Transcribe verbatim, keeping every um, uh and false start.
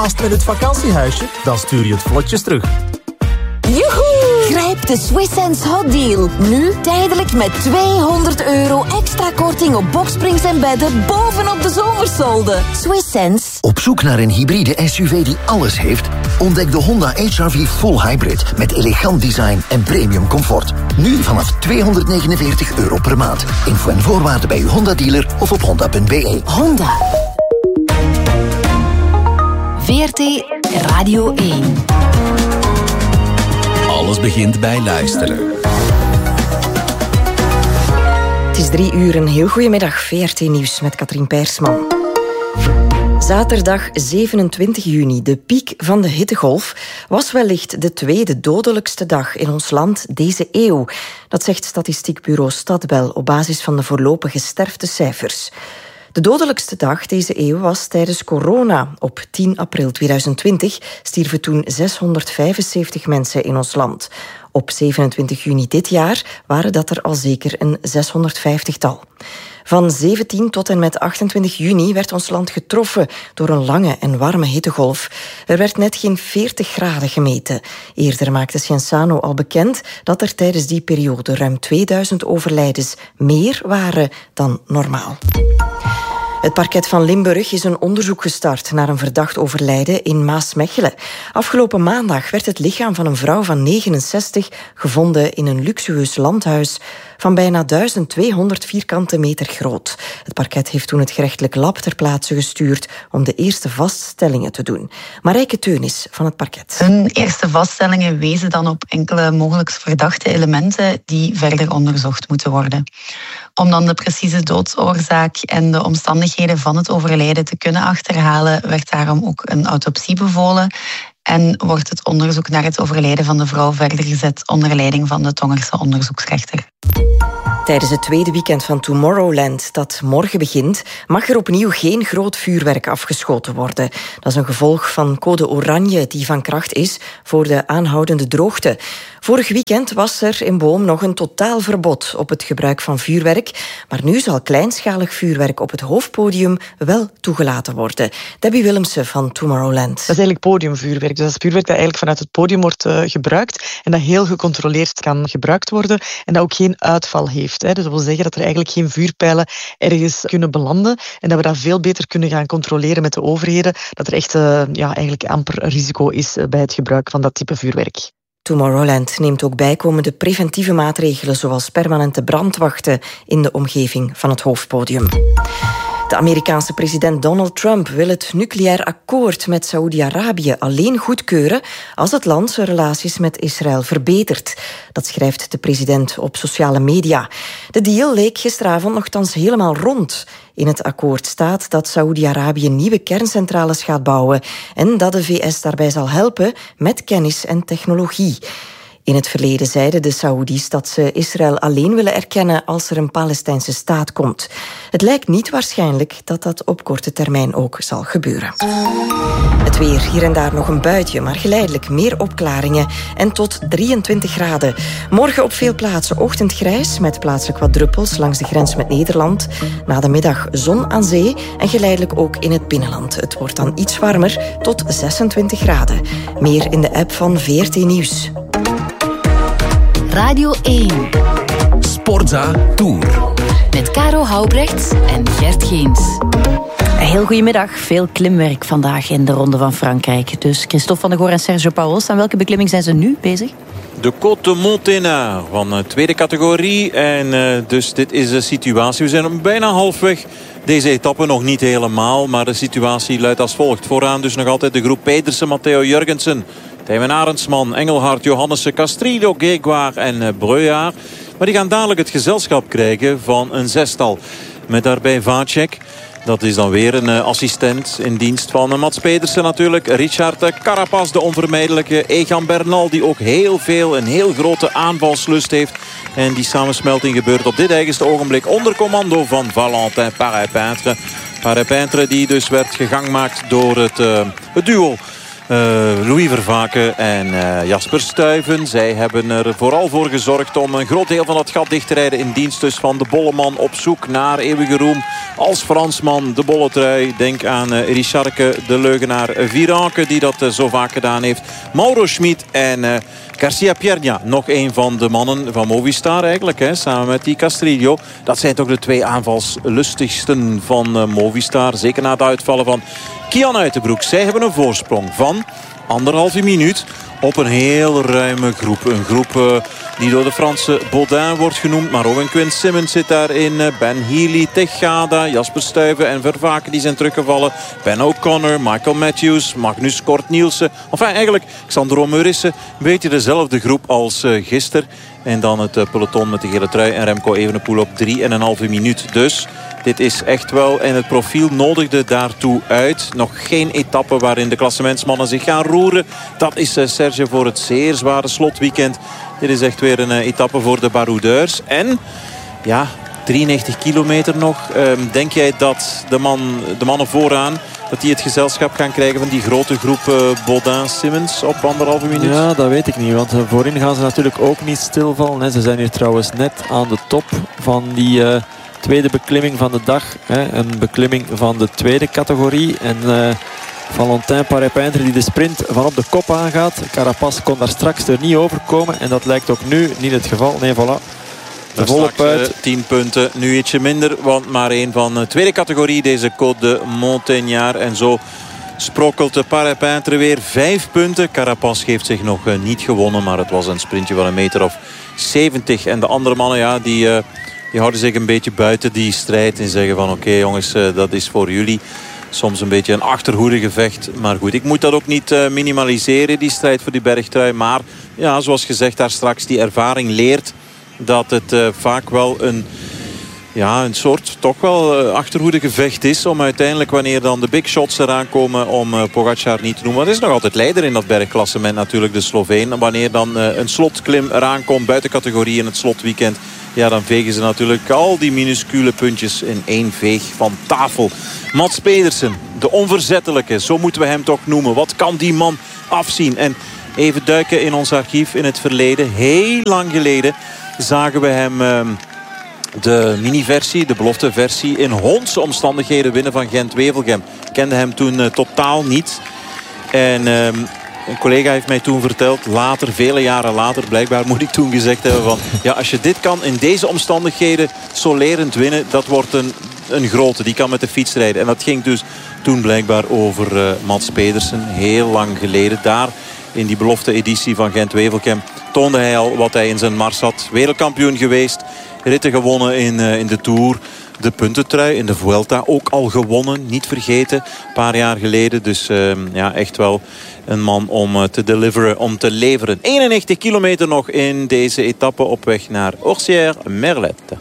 Past met het vakantiehuisje? Dan stuur je het vlotjes terug. Joehoe! Grijp de Swiss Sense Hot Deal. Nu tijdelijk met tweehonderd euro extra korting op boksprings en bedden bovenop de zomersolden. Swiss Sense. Op zoek naar een hybride S U V die alles heeft? Ontdek de Honda H R V Full Hybrid met elegant design en premium comfort. Nu vanaf tweehonderdnegenenveertig euro per maand. Info en voorwaarden bij uw Honda dealer of op honda punt b e. Honda. V R T Radio één. Alles begint bij luisteren. Het is drie uur, een heel goedemiddag. V R T Nieuws met Katrien Peirsman. Zaterdag zevenentwintig juni, de piek van de hittegolf, was wellicht de tweede dodelijkste dag in ons land deze eeuw. Dat zegt statistiekbureau Stadbel op basis van de voorlopige sterftecijfers. De dodelijkste dag deze eeuw was tijdens corona. Op tien april tweeduizend twintig stierven toen zeshonderdvijfenzeventig mensen in ons land. Op zevenentwintig juni dit jaar waren dat er al zeker een zeshonderdvijftigtal. Van zeventien tot en met achtentwintig juni werd ons land getroffen door een lange en warme hittegolf. Er werd net geen veertig graden gemeten. Eerder maakte Cienzano al bekend dat er tijdens die periode ruim tweeduizend overlijdens meer waren dan normaal. Het parket van Limburg is een onderzoek gestart naar een verdacht overlijden in Maasmechelen. Afgelopen maandag werd het lichaam van een vrouw van negenenzestig gevonden in een luxueus landhuis van bijna duizend tweehonderd vierkante meter groot. Het parket heeft toen het gerechtelijk lab ter plaatse gestuurd om de eerste vaststellingen te doen. Marijke Teunis van het parket. Hun eerste vaststellingen wezen dan op enkele mogelijk verdachte elementen die verder onderzocht moeten worden. Om dan de precieze doodsoorzaak en de omstandigheden van het overlijden te kunnen achterhalen, werd daarom ook een autopsie bevolen en wordt het onderzoek naar het overlijden van de vrouw verder gezet onder leiding van de Tongerse onderzoeksrechter. Tijdens het tweede weekend van Tomorrowland, dat morgen begint, mag er opnieuw geen groot vuurwerk afgeschoten worden. Dat is een gevolg van code oranje die van kracht is voor de aanhoudende droogte. Vorig weekend was er in Boom nog een totaalverbod op het gebruik van vuurwerk, maar nu zal kleinschalig vuurwerk op het hoofdpodium wel toegelaten worden. Debbie Willemsen van Tomorrowland. Dat is eigenlijk podiumvuurwerk. Dus dat is vuurwerk dat eigenlijk vanuit het podium wordt uh, gebruikt en dat heel gecontroleerd kan gebruikt worden en dat ook geen uitval heeft. Hè. Dus dat wil zeggen dat er eigenlijk geen vuurpijlen ergens kunnen belanden en dat we dat veel beter kunnen gaan controleren met de overheden, dat er echt uh, ja, eigenlijk amper risico is uh, bij het gebruik van dat type vuurwerk. Tomorrowland neemt ook bijkomende preventieve maatregelen zoals permanente brandwachten in de omgeving van het hoofdpodium. De Amerikaanse president Donald Trump wil het nucleair akkoord met Saoedi-Arabië alleen goedkeuren als het land zijn relaties met Israël verbetert. Dat schrijft de president op sociale media. De deal leek gisteravond nogthans helemaal rond. In het akkoord staat dat Saoedi-Arabië nieuwe kerncentrales gaat bouwen en dat de V S daarbij zal helpen met kennis en technologie. In het verleden zeiden de Saoedi's dat ze Israël alleen willen erkennen als er een Palestijnse staat komt. Het lijkt niet waarschijnlijk dat dat op korte termijn ook zal gebeuren. Het weer, hier en daar nog een buitje, maar geleidelijk meer opklaringen en tot drieëntwintig graden. Morgen op veel plaatsen ochtendgrijs met plaatselijk wat druppels langs de grens met Nederland. Na de middag zon aan zee en geleidelijk ook in het binnenland. Het wordt dan iets warmer tot zesentwintig graden. Meer in de app van V R T Nieuws. Radio één. Sportza Tour. Met Caro Houbrechts en Gert Geens. Heel goedemiddag. Veel klimwerk vandaag in de Ronde van Frankrijk. Dus Christophe van der Goor en Sergio Pauwels, aan welke beklimming zijn ze nu bezig? De Côte de Monténard van de tweede categorie. En uh, dus dit is de situatie. We zijn bijna halfweg. Deze etappe nog niet helemaal. Maar de situatie luidt als volgt. Vooraan dus nog altijd de groep Pedersen, Matteo Jurgensen, Tijmen Arendsman, Engelhard, Johannessen, Castrillo, Grégoire en uh, Breuard. Maar die gaan dadelijk het gezelschap krijgen van een zestal. Met daarbij Vacek. Dat is dan weer een uh, assistent in dienst van uh, Mats Pedersen natuurlijk. Richard uh, Carapaz, de onvermijdelijke. Egan Bernal, die ook heel veel, een heel grote aanvalslust heeft. En die samensmelting gebeurt op dit eigenste ogenblik onder commando van Valentin Paré-Peintre. Paré-Peintre die dus werd gegangmaakt door het, uh, het duo Uh, Louis Vervaken en uh, Jasper Stuyven. Zij hebben er vooral voor gezorgd om een groot deel van dat gat dicht te rijden. In dienst dus van de bolleman op zoek naar eeuwige roem. Als Fransman de bolletrui. Denk aan uh, Richarke, de leugenaar Viranke, die dat uh, zo vaak gedaan heeft. Mauro Schmid en uh, Garcia Pierna. Nog een van de mannen van Movistar eigenlijk. Hè, samen met die Castrillo. Dat zijn toch de twee aanvalslustigsten van uh, Movistar. Zeker na het uitvallen van Kian Uitenbroek. Zij hebben een voorsprong van anderhalve minuut op een heel ruime groep. Een groep uh, die door de Franse Baudin wordt genoemd. Maar ook een Quinn Simmons zit daarin. Uh, Ben Healy, Tejada, Jasper Stuyven en Vervaken die zijn teruggevallen. Ben O'Connor, Michael Matthews, Magnus Kort Nielsen. Enfin eigenlijk Xander Meurissen. Een beetje dezelfde groep als uh, gisteren. En dan het uh, peloton met de gele trui en Remco Evenepoel op drie en een halve minuut. Dus dit is echt wel, en het profiel nodigde daartoe uit. Nog geen etappe waarin de klassementsmannen zich gaan roeren. Dat is uh, Serge voor het zeer zware slotweekend. Dit is echt weer een uh, etappe voor de baroudeurs. En ja, drieënnegentig kilometer nog. Uh, denk jij dat de, man, de mannen vooraan, dat die het gezelschap gaan krijgen van die grote groep uh, Baudin-Simmons op anderhalve minuut? Ja, dat weet ik niet. Want uh, voorin gaan ze natuurlijk ook niet stilvallen. Hè. Ze zijn hier trouwens net aan de top van die Uh, tweede beklimming van de dag. Hè. Een beklimming van de tweede categorie. En uh, Valentin Paré-Peintre die de sprint van op de kop aangaat. Carapaz kon daar straks er niet over komen. En dat lijkt ook nu niet het geval. Nee, voilà. De volle puit. Uh, tien punten. Nu ietsje minder. Want maar één van de tweede categorie. Deze Côte de Montagnard. En zo sprokkelt de Paré-Peintre weer vijf punten. Carapaz heeft zich nog uh, niet gewonnen. Maar het was een sprintje van een meter of zeventig. En de andere mannen, ja, die... Uh, Die houden zich een beetje buiten die strijd en zeggen van oké okay, jongens, uh, dat is voor jullie. Soms een beetje een achterhoedegevecht. Maar goed, ik moet dat ook niet uh, minimaliseren, die strijd voor die bergtrui. Maar ja, zoals gezegd daar straks, die ervaring leert dat het uh, vaak wel een, ja, een soort toch wel uh, achterhoedegevecht is. Om uiteindelijk, wanneer dan de big shots eraan komen, om uh, Pogacar niet te noemen. Want hij is nog altijd leider in dat bergklassement natuurlijk, de Sloveen. Wanneer dan uh, een slotklim eraan komt, buiten categorie in het slotweekend. Ja, dan vegen ze natuurlijk al die minuscule puntjes in één veeg van tafel. Mats Pedersen, de onverzettelijke, zo moeten we hem toch noemen. Wat kan die man afzien? En even duiken in ons archief in het verleden. Heel lang geleden zagen we hem uh, de mini-versie, de belofteversie, in hondse omstandigheden winnen van Gent-Wevelgem. Ik kende hem toen uh, totaal niet. En... Uh, Een collega heeft mij toen verteld, later, vele jaren later, blijkbaar moet ik toen gezegd hebben van, ja, als je dit kan in deze omstandigheden solerend winnen, dat wordt een, een grote. Die kan met de fiets rijden. En dat ging dus toen blijkbaar over uh, Mats Pedersen. Heel lang geleden. Daar in die belofte editie van Gent-Wevelgem toonde hij al wat hij in zijn mars had. Wereldkampioen geweest. Ritten gewonnen in, uh, in de Tour. De puntentrui in de Vuelta ook al gewonnen. Niet vergeten. Een paar jaar geleden. Dus uh, ja, echt wel een man om uh, te deliveren, om te leveren. eenennegentig kilometer nog in deze etappe op weg naar Orsières-Merlette.